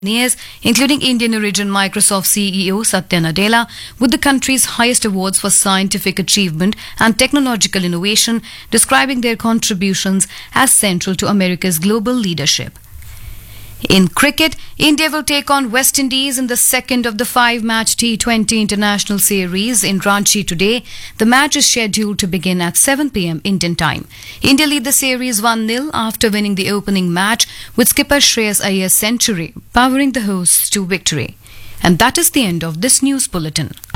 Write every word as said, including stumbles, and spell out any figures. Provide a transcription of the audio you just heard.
Years, including Indian origin Microsoft C E O Satya Nadella, with the country's highest awards for scientific achievement and technological innovation, describing their contributions as central to America's global leadership. In cricket, India will take on West Indies in the second of the five-match T twenty International Series in Ranchi today. The match is scheduled to begin at seven p m Indian time. India lead the series one nil after winning the opening match with skipper Shreyas Iyer's century, powering the hosts to victory. And that is the end of this news bulletin.